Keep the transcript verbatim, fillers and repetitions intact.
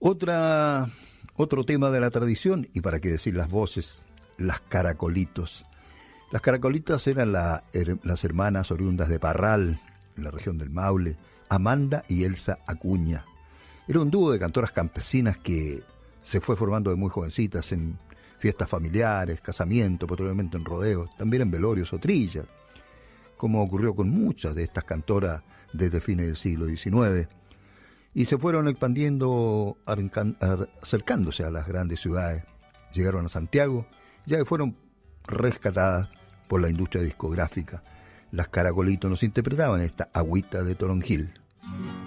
Otra, otro tema de la tradición, y para qué decir las voces, las caracolitos. Las caracolitas eran la, her, las hermanas oriundas de Parral, en la región del Maule, Amanda y Elsa Acuña. Era un dúo de cantoras campesinas que se fue formando de muy jovencitas en fiestas familiares, casamientos, posteriormente en rodeos, también en velorios o trillas, como ocurrió con muchas de estas cantoras desde fines del siglo diecinueve, y se fueron expandiendo, acercándose a las grandes ciudades. Llegaron a Santiago, ya que fueron rescatadas por la industria discográfica. Las Caracolitos nos interpretaban esta Agüita de Toronjil.